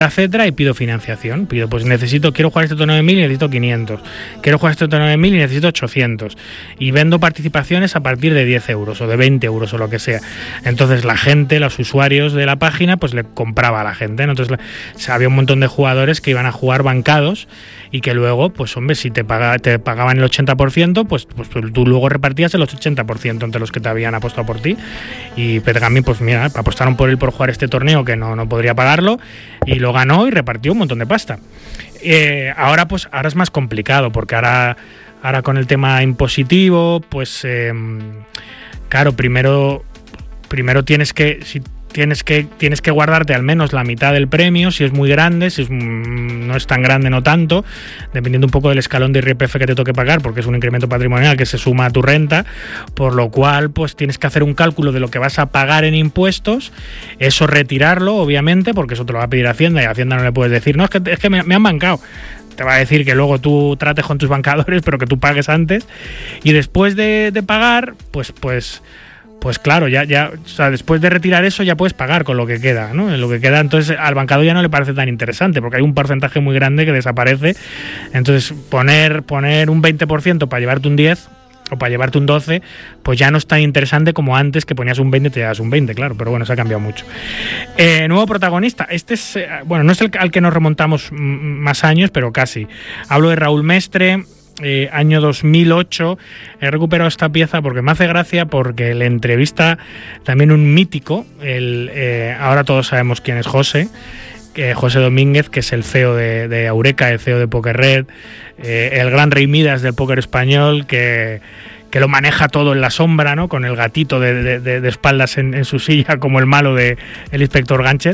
etcétera, y pido financiación. Pido, pues quiero jugar este torneo de 1000 y necesito 500. Quiero jugar este torneo de 1000 y necesito 800. Y vendo participaciones a partir de 10 euros o de 20 euros o lo que sea. Entonces la gente, los usuarios de la página, pues le compraba a la gente, ¿no? Entonces había un montón de jugadores que iban a jugar bancados y que luego, pues hombre, si te pagaban el 80%, pues tú luego repartías el 80% entre los que te habían apostado por ti. Y Pergami, pues mira, apostaron por él por jugar este torneo que no podría pagarlo, y lo ganó y repartió un montón de pasta. Ahora es más complicado, porque ahora con el tema impositivo, pues claro, primero tienes que guardarte al menos la mitad del premio, si es muy grande, si no es tan grande, no tanto, dependiendo un poco del escalón de IRPF que te toque pagar, porque es un incremento patrimonial que se suma a tu renta, por lo cual pues tienes que hacer un cálculo de lo que vas a pagar en impuestos, eso retirarlo, obviamente, porque eso te lo va a pedir Hacienda, y a Hacienda no le puedes decir, no, es que me han bancado. Te va a decir que luego tú trates con tus bancadores, pero que tú pagues antes, y después de pagar, pues claro, ya, o sea, después de retirar eso ya puedes pagar con lo que queda, ¿no? Lo que queda, entonces al bancador ya no le parece tan interesante, porque hay un porcentaje muy grande que desaparece. Entonces poner un 20% para llevarte un 10 o para llevarte un 12, pues ya no es tan interesante como antes, que ponías un 20 y te llevas un 20, claro, pero bueno, se ha cambiado mucho. Nuevo protagonista, este es, bueno, no es al que nos remontamos más años, pero casi. Hablo de Raúl Mestre. Año 2008. He recuperado esta pieza porque me hace gracia, porque le entrevista también un mítico, ahora todos sabemos quién es José Domínguez, que es el CEO de Eureka, el CEO de PokerRed, el gran Rey Midas del póker español, que lo maneja todo en la sombra, ¿no? Con el gatito de espaldas en su silla, como el malo de el inspector Gadget.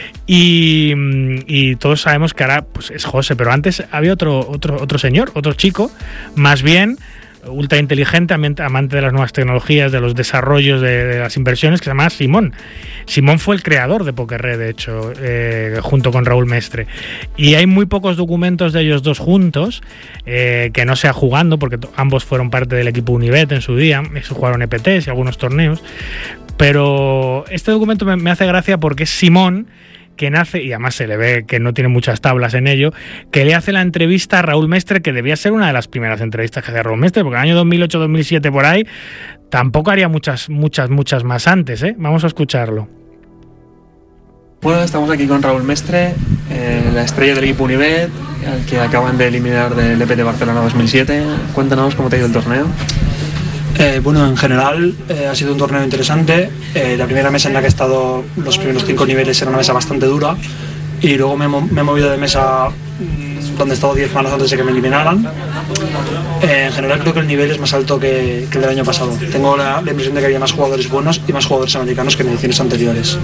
Y todos sabemos que ahora pues es José, pero antes había otro señor, otro chico, más bien ultra inteligente, amante de las nuevas tecnologías, de los desarrollos de las inversiones, que se llama Simón. Simón fue el creador de PokerRed, de hecho, junto con Raúl Mestre. Y hay muy pocos documentos de ellos dos juntos, que no sea jugando, porque ambos fueron parte del equipo Unibet en su día, jugaron EPTs y algunos torneos. Pero este documento me hace gracia porque es Simón que nace, y además se le ve que no tiene muchas tablas en ello, que le hace la entrevista a Raúl Mestre, que debía ser una de las primeras entrevistas que hacía Raúl Mestre, porque en el año 2008-2007 por ahí tampoco haría muchas más antes, ¿eh? Vamos a escucharlo. Bueno, estamos aquí con Raúl Mestre, la estrella del equipo Unibet, al que acaban de eliminar del EPT Barcelona 2007. Cuéntanos cómo te ha ido el torneo. Bueno, en general ha sido un torneo interesante. La primera mesa en la que he estado, los primeros 5 niveles, era una mesa bastante dura, y luego me he movido de mesa donde he estado 10 manos antes de que me eliminaran. En general creo que el nivel es más alto que el del año pasado. Tengo la impresión de que había más jugadores buenos y más jugadores americanos que en ediciones anteriores.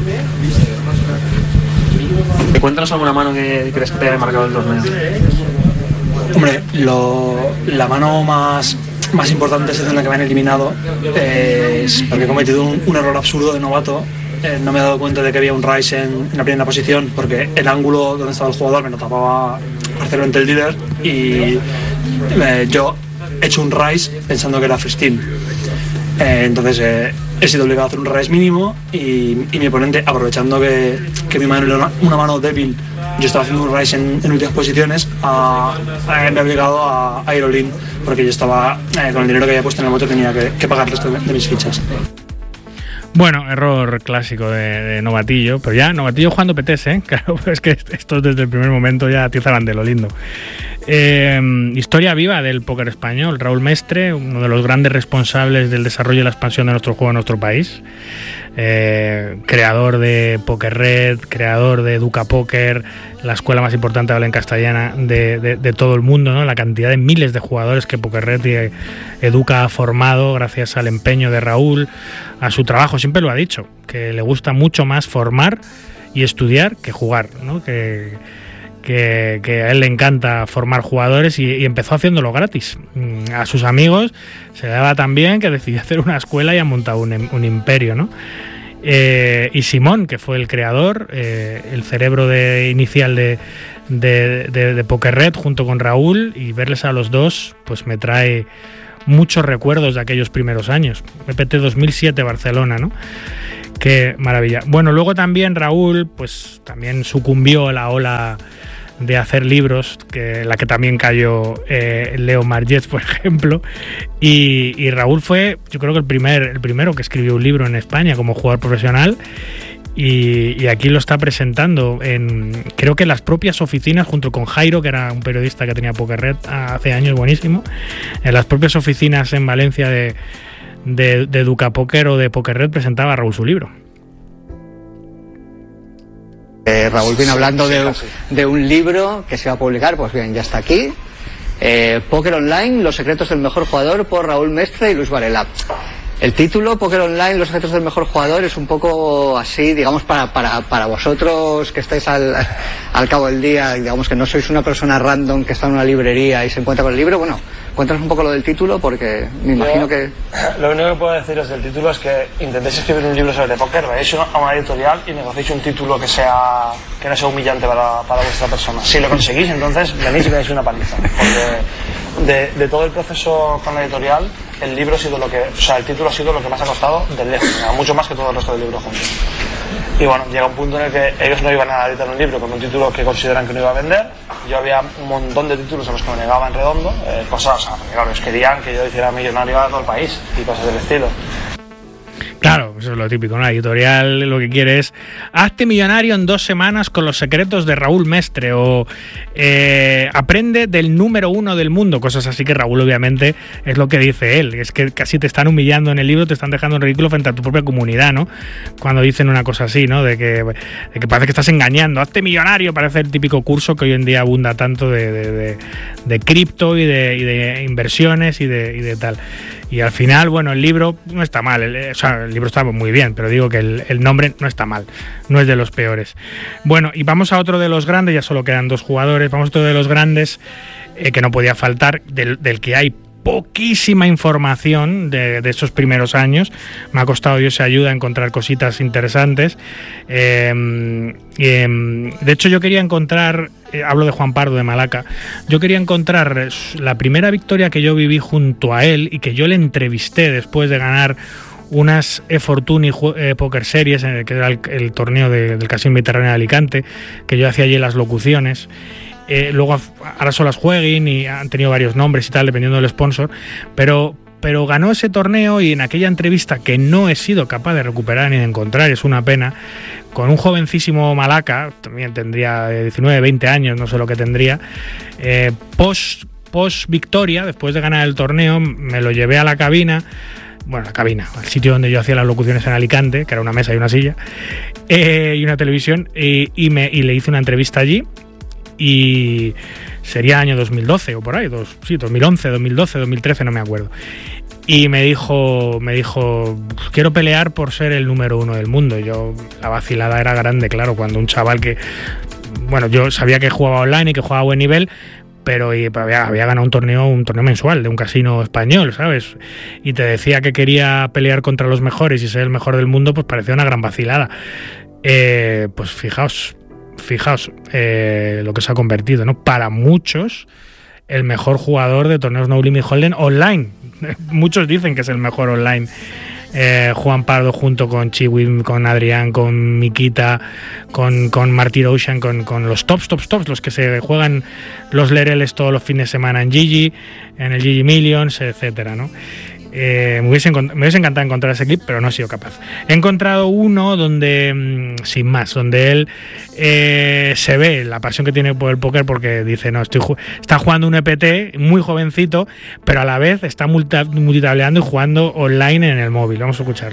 Cuéntanos alguna mano que crees que te haya marcado el torneo. Hombre, la mano más importante es en la que me han eliminado, es porque he cometido un error absurdo de novato. No me he dado cuenta de que había un raise en la primera posición, porque el ángulo donde estaba el jugador me lo tapaba parcialmente el dealer, y yo he hecho un raise pensando que era free steam. Entonces he sido obligado a hacer un raise mínimo, y mi oponente, aprovechando que mi mano era una mano débil, yo estaba haciendo un raise en últimas posiciones, me ha obligado a ir all-in, porque yo estaba con el dinero que había puesto en el bote, tenía que pagar el resto de mis fichas. Bueno, error clásico de novatillo, pero ya novatillo jugando PTs, ¿eh? Claro, es que estos desde el primer momento ya atizaban de lo lindo. Historia viva del póker español. Raúl Mestre, uno de los grandes responsables del desarrollo y la expansión de nuestro juego en nuestro país. Creador de PokerRed, creador de Educa Poker, la escuela más importante de habla en castellana de todo el mundo, ¿no? La cantidad de miles de jugadores que PokerRed y Educa ha formado gracias al empeño de Raúl, a su trabajo. Siempre lo ha dicho, que le gusta mucho más formar y estudiar que jugar, ¿no? Que a él le encanta formar jugadores, y empezó haciéndolo gratis. A sus amigos se le daba tan bien que decidió hacer una escuela y ha montado un imperio, ¿no? Y Simón, que fue el creador, el cerebro inicial de PokerRed junto con Raúl, y verles a los dos pues me trae muchos recuerdos de aquellos primeros años. EPT 2007 Barcelona, ¿no? Qué maravilla. Bueno, luego también Raúl, pues también sucumbió a la ola de hacer libros, la que también cayó Leo Margés, por ejemplo, y Raúl fue, yo creo que el primero que escribió un libro en España como jugador profesional, y aquí lo está presentando creo que en las propias oficinas, junto con Jairo, que era un periodista que tenía Pokerred hace años, buenísimo, en las propias oficinas en Valencia de Educa Poker o de Pokerred presentaba a Raúl su libro. Raúl viene hablando de un libro que se va a publicar, pues bien, ya está aquí. Póker Online, los secretos del mejor jugador, por Raúl Mestre y Luis Varela. El título, Póker Online, los secretos del mejor jugador, es un poco así, digamos, para vosotros que estáis al cabo del día, digamos que no sois una persona random que está en una librería y se encuentra con el libro. Bueno, cuéntanos un poco lo del título, porque me imagino que... Lo único que puedo deciros del título es que intentéis escribir un libro sobre póker, vais a una editorial y negociéis un título que no sea humillante para vuestra persona. Si lo conseguís, entonces venís y veis una paliza, porque de todo el proceso con la editorial, el título ha sido lo que más ha costado de lejos, mucho más que todo el resto del libro juntos. Y bueno, llega un punto en el que ellos no iban a editar un libro con un título que consideran que no iba a vender. Yo había un montón de títulos a los que me negaba en redondo, claro, ellos querían que yo hiciera millonario a todo el país y cosas del estilo. Claro, eso es lo típico, ¿no? La editorial lo que quiere es: hazte millonario en 2 semanas con los secretos de Raúl Mestre, o aprende del número 1 del mundo, cosas así, que Raúl obviamente es lo que dice él, es que casi te están humillando en el libro, te están dejando en ridículo frente a tu propia comunidad, ¿no? Cuando dicen una cosa así, ¿no? De que parece que estás engañando, hazte millonario, parece el típico curso que hoy en día abunda tanto de cripto y de inversiones y de tal. Y al final, bueno, el libro no está mal, el libro está muy bien, pero digo que el nombre no está mal, no es de los peores. Bueno, y vamos a otro de los grandes, ya solo quedan 2 jugadores, vamos a otro de los grandes que no podía faltar, del que hay poquísima información de esos primeros años. Me ha costado Dios ayuda a encontrar cositas interesantes. De hecho, yo quería encontrar, hablo de Juan Pardo de Malaca, yo quería encontrar la primera victoria que yo viví junto a él y que yo le entrevisté después de ganar unas eFortune Poker Series, que era el torneo del Casino Mediterráneo de Alicante, que yo hacía allí las locuciones. Luego ahora son las Jueguin y han tenido varios nombres y tal, dependiendo del sponsor, pero ganó ese torneo, y en aquella entrevista, que no he sido capaz de recuperar ni de encontrar, es una pena, con un jovencísimo Malaca, también tendría 19, 20 años, no sé lo que tendría, post victoria, después de ganar el torneo, me lo llevé a la cabina, al sitio donde yo hacía las locuciones en Alicante, que era una mesa y una silla, y una televisión, y le hice una entrevista allí. Y sería año 2012 o por ahí, 2011, 2012, 2013, no me acuerdo. Y me dijo, quiero pelear por ser el número 1 del mundo. Y yo, la vacilada era grande, claro, cuando un chaval que, bueno, yo sabía que jugaba online y que jugaba a buen nivel, pero había ganado un torneo mensual de un casino español, ¿sabes? Y te decía que quería pelear contra los mejores y ser el mejor del mundo, pues parecía una gran vacilada. Pues fijaos lo que se ha convertido, ¿no? Para muchos, el mejor jugador de torneos No Limit Hold'em online. Muchos dicen que es el mejor online. Juan Pardo, junto con Chiwi, con Adrián, con Mikita, con Marty Ocean, con los tops, los que se juegan los lereles todos los fines de semana en Gigi, en el Gigi Millions, etcétera, ¿no? Me hubiese encantado encontrar ese clip, pero no he sido capaz. He encontrado uno donde, sin más, donde él se ve la pasión que tiene por el póker, porque dice, no, está jugando un EPT muy jovencito, pero a la vez está multitableando y jugando online en el móvil. Vamos a escucharlo.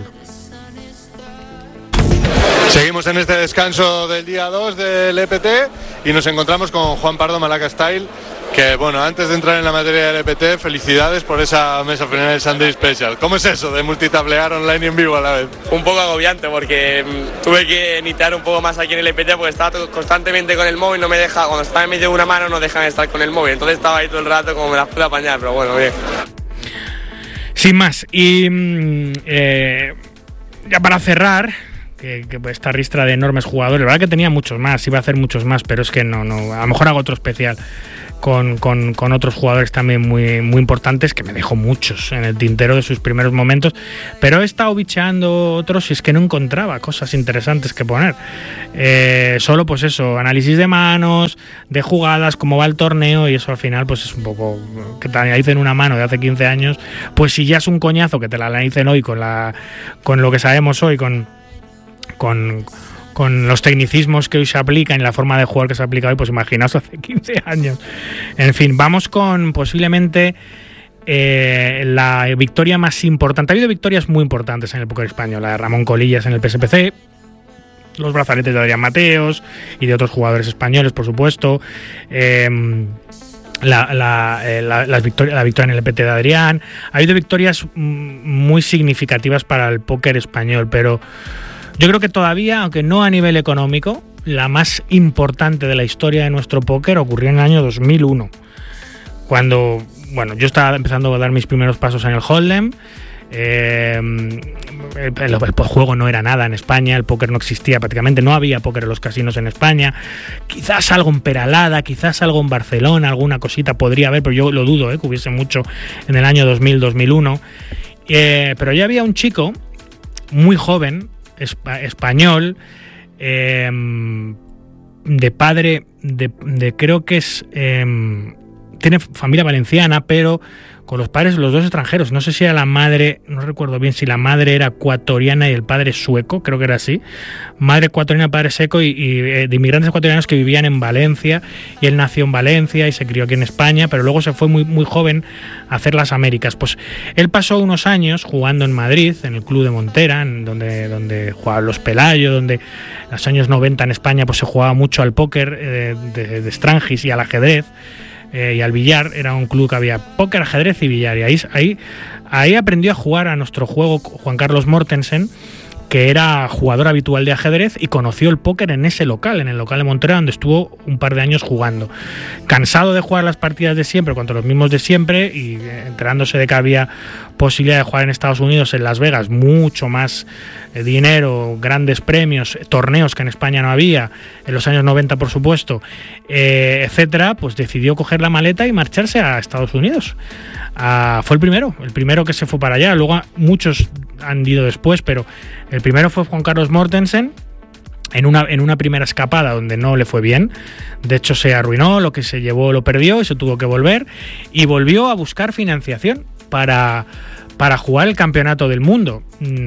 Seguimos en este descanso del día 2 del EPT y nos encontramos con Juan Pardo, Malaca Style, que bueno, antes de entrar en la materia del EPT, felicidades por esa mesa final del Sunday Special. ¿Cómo es eso de multitablear online y en vivo a la vez? Un poco agobiante, porque tuve que iniciar un poco más aquí en el EPT, porque estaba constantemente con el móvil, no me deja, cuando estaba en medio de una mano no dejan estar con el móvil, entonces estaba ahí todo el rato como me las pude apañar, pero bueno, bien. Sin más, y ya para cerrar, que esta ristra de enormes jugadores, la verdad que tenía muchos más, iba a hacer muchos más, pero es que no, a lo mejor hago otro especial. con otros jugadores también muy, muy importantes, que me dejó muchos en el tintero de sus primeros momentos, pero he estado bicheando otros y es que no encontraba cosas interesantes que poner. Solo pues eso, análisis de manos, de jugadas, cómo va el torneo, y eso al final pues es un poco que te analicen una mano de hace 15 años, pues si ya es un coñazo que te la analicen hoy con lo que sabemos hoy, con los tecnicismos que hoy se aplican y la forma de jugar que se aplica hoy, pues imaginaos hace 15 años. En fin, vamos con posiblemente la victoria más importante. Ha habido victorias muy importantes en el póker español, la de Ramón Colillas en el PSPC, los brazaletes de Adrián Mateos y de otros jugadores españoles, por supuesto, la victoria en el EPT de Adrián. Ha habido victorias muy significativas para el póker español, pero yo creo que todavía, aunque no a nivel económico, la más importante de la historia de nuestro póker ocurrió en el año 2001, cuando, bueno, yo estaba empezando a dar mis primeros pasos en el Hold'em. El juego no era nada en España, el póker no existía prácticamente, no había póker en los casinos en España, quizás algo en Peralada, quizás algo en Barcelona, alguna cosita podría haber, pero yo lo dudo, que hubiese mucho en el año 2000-2001, pero ya había un chico muy joven, español, de padre, creo que es... tiene familia valenciana, pero con los padres, los dos extranjeros. No sé si era la madre, no recuerdo bien si la madre era ecuatoriana y el padre sueco, creo que era así. Madre ecuatoriana, padre seco, y de inmigrantes ecuatorianos que vivían en Valencia, y él nació en Valencia y se crió aquí en España, pero luego se fue muy, muy joven a hacer las Américas. Pues él pasó unos años jugando en Madrid, en el club de Montera, donde jugaban los Pelayo, donde en los años 90 en España pues se jugaba mucho al póker de Strangis y al ajedrez. Y al billar. Era un club que había póker, ajedrez y billar, y ahí aprendió a jugar a nuestro juego Juan Carlos Mortensen, que era jugador habitual de ajedrez, y conoció el póker en ese local, en el local de Montera, donde estuvo un par de años jugando. Cansado de jugar las partidas de siempre contra los mismos de siempre, y enterándose de que había posibilidad de jugar en Estados Unidos, en Las Vegas, mucho más dinero, grandes premios, torneos que en España no había, en los años 90 por supuesto, etcétera, pues decidió coger la maleta y marcharse a Estados Unidos. Fue el primero que se fue para allá. Luego muchos han ido después, pero el primero fue Juan Carlos Mortensen, en una primera escapada donde no le fue bien. De hecho se arruinó, lo que se llevó lo perdió y se tuvo que volver, y volvió a buscar financiación para jugar el campeonato del mundo,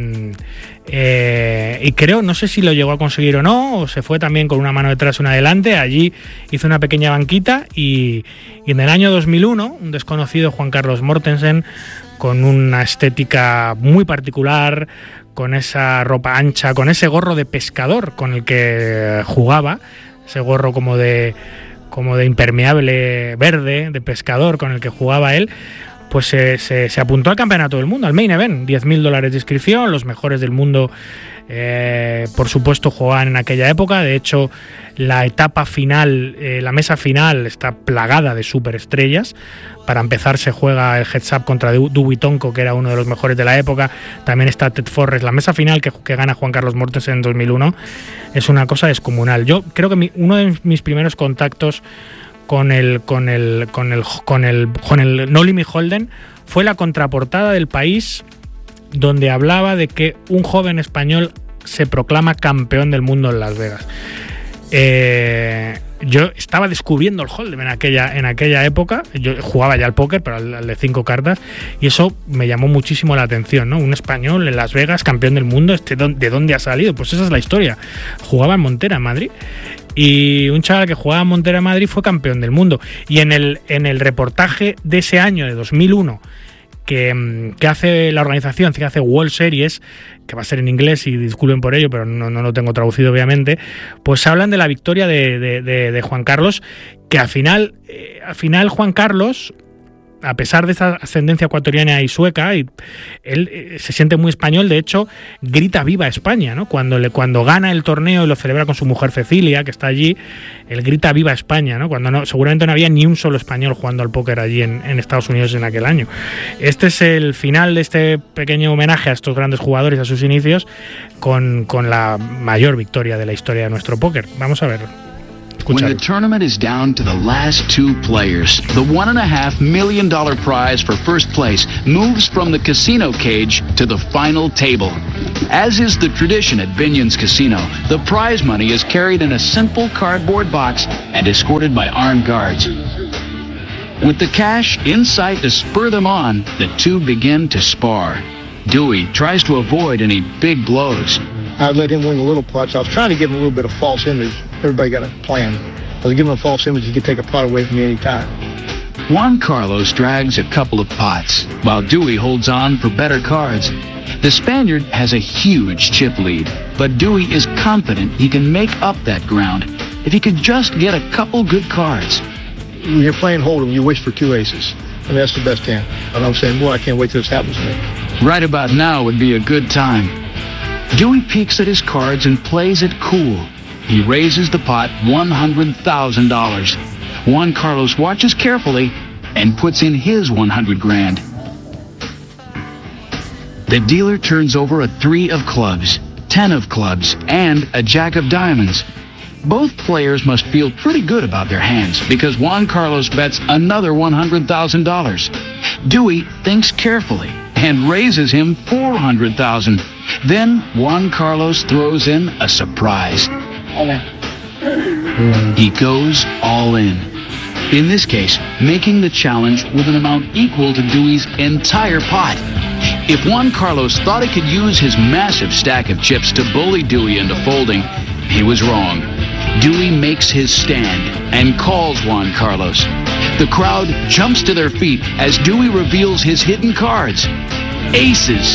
y creo, no sé si lo llegó a conseguir o no, o se fue también con una mano detrás y una adelante. Allí hizo una pequeña banquita, y en el año 2001 un desconocido Juan Carlos Mortensen, con una estética muy particular, con esa ropa ancha, con ese gorro de pescador con el que jugaba, ese gorro como de impermeable verde de pescador con el que jugaba él, pues se apuntó al campeonato del mundo, al main event, $10.000 de inscripción. Los mejores del mundo, por supuesto, jugaban en aquella época. De hecho, la etapa final, la mesa final, está plagada de superestrellas. Para empezar, se juega el heads up contra Dewey Tonko, que era uno de los mejores de la época. También está Ted Forrest. La mesa final que gana Juan Carlos Mortensen en 2001 es una cosa descomunal. Yo creo que uno de mis primeros contactos con el No Limit Hold'em fue la contraportada del País, donde hablaba de que un joven español se proclama campeón del mundo en Las Vegas. Yo estaba descubriendo el Hold'em en aquella época. Yo jugaba ya al póker, pero al de 5 cartas, y eso me llamó muchísimo la atención, ¿no? Un español en Las Vegas, campeón del mundo. ¿De dónde ha salido? Pues esa es la historia. Jugaba en Montera, en Madrid, y un chaval que jugaba en Montera, en Madrid, fue campeón del mundo. Y en el reportaje de ese año, de 2001, que hace la organización, que hace World Series, que va a ser en inglés, y disculpen por ello, pero no lo tengo traducido obviamente, pues hablan de la victoria de Juan Carlos, que al final Juan Carlos, a pesar de esa ascendencia ecuatoriana y sueca, y él se siente muy español. De hecho, grita viva España, ¿no? Cuando gana el torneo y lo celebra con su mujer Cecilia, que está allí, él grita viva España, ¿no? Cuando seguramente no había ni un solo español jugando al póker allí en Estados Unidos en aquel año. Este es el final de este pequeño homenaje a estos grandes jugadores, a sus inicios, con la mayor victoria de la historia de nuestro póker. Vamos a ver. Escuchad. When the tournament is down to the last 2 players, the $1.5 million prize for first place moves from the casino cage to the final table. As is the tradition at Binion's Casino, the prize money is carried in a simple cardboard box and escorted by armed guards. With the cash in sight to spur them on, the two begin to spar. Dewey tries to avoid any big blows. I let him win the little pots. I was trying to give him a little bit of false image. Everybody got a plan. I was giving him a false image. He could take a pot away from me anytime. Juan Carlos drags a couple of pots, while Dewey holds on for better cards. The Spaniard has a huge chip lead, but Dewey is confident he can make up that ground if he could just get a couple good cards. When you're playing Hold'em, you wish for 2 aces. I mean, that's the best hand. And I'm saying, boy, I can't wait till this happens to me. Right about now would be a good time. Dewey peeks at his cards and plays it cool. He raises the pot $100,000. Juan Carlos watches carefully and puts in his 100 grand. The dealer turns over a 3 of clubs, 10 of clubs, and a jack of diamonds. Both players must feel pretty good about their hands because Juan Carlos bets another $100,000. Dewey thinks carefully and raises him $400,000. Then Juan Carlos throws in a surprise. He goes all in. In this case, making the challenge with an amount equal to Dewey's entire pot. If Juan Carlos thought he could use his massive stack of chips to bully Dewey into folding, he was wrong. Dewey makes his stand and calls Juan Carlos. The crowd jumps to their feet as Dewey reveals his hidden cards. Aces.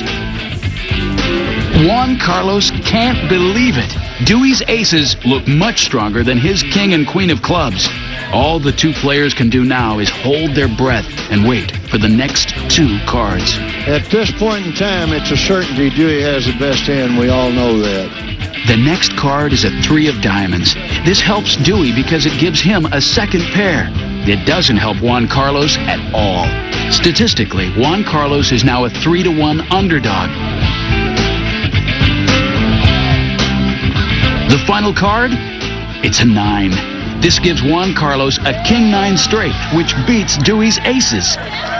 Juan Carlos can't believe it. Dewey's aces look much stronger than his king and queen of clubs. All the 2 players can do now is hold their breath and wait for the next 2 cards. At this point in time, it's a certainty Dewey has the best hand. We all know that. The next card is a 3 of diamonds. This helps Dewey because it gives him a second pair. It doesn't help Juan Carlos at all. Statistically, Juan Carlos is now a 3-1 underdog. The final card? It's a 9. This gives Juan Carlos a king-9 straight, which beats Dewey's aces.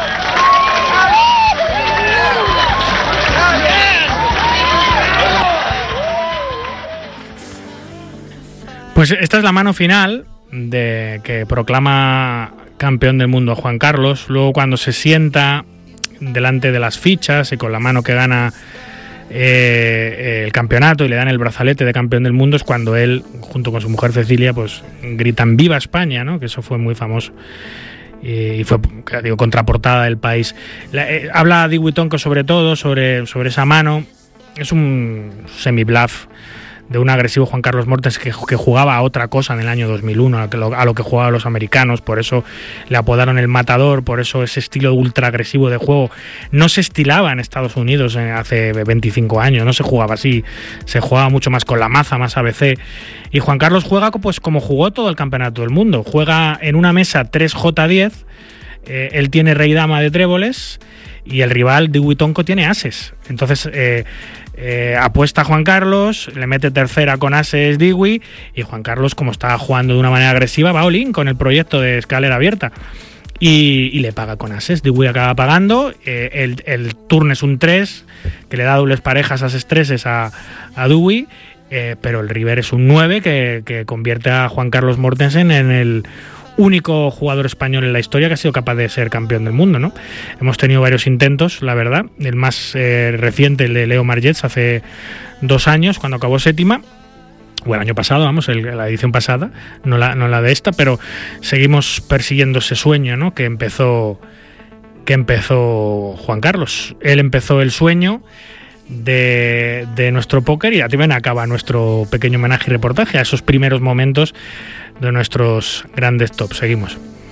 Pues esta es la mano final de que proclama campeón del mundo a Juan Carlos. Luego, cuando se sienta delante de las fichas y con la mano que gana el campeonato y le dan el brazalete de campeón del mundo, es cuando él, junto con su mujer Cecilia, pues gritan ¡Viva España!, ¿no? Que eso fue muy famoso y fue, digo, contraportada del País. Habla Dewey Tonko sobre todo, sobre esa mano. Es un semi-bluff de un agresivo Juan Carlos Mortens que jugaba a otra cosa en el año 2001, a lo que jugaban los americanos. Por eso le apodaron el matador, por eso ese estilo ultra agresivo de juego no se estilaba en Estados Unidos hace 25 años, no se jugaba así, se jugaba mucho más con la maza, más ABC. Y Juan Carlos juega pues como jugó todo el campeonato del mundo, juega en una mesa 3J10, él tiene rey dama de tréboles y el rival Dewey Tonko tiene ases. Entonces apuesta a Juan Carlos, le mete tercera con ases Dewey, y Juan Carlos, como está jugando de una manera agresiva, va all in con el proyecto de escalera abierta y le paga con ases. Dewey acaba pagando, el turn es un 3 que le da dobles parejas ases 3 a Dewey, pero el river es un 9 que convierte a Juan Carlos Mortensen en el único jugador español en la historia que ha sido capaz de ser campeón del mundo, ¿no? Hemos tenido varios intentos, la verdad. El más reciente, el de Leo Margets, hace 2 años, cuando acabó séptima, o el año pasado, vamos, la edición pasada, no la de esta, pero seguimos persiguiendo ese sueño, ¿no? que empezó Juan Carlos. Él empezó el sueño de nuestro póker y también acaba nuestro pequeño homenaje y reportaje a esos primeros momentos de nuestros grandes tops. Seguimos.